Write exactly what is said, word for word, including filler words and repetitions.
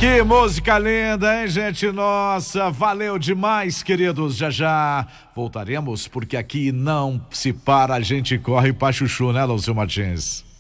Que música linda, hein, gente? Nossa, valeu demais, queridos. Já já voltaremos, porque aqui não se para, a gente corre pra chuchu, né, Lúcio Martins?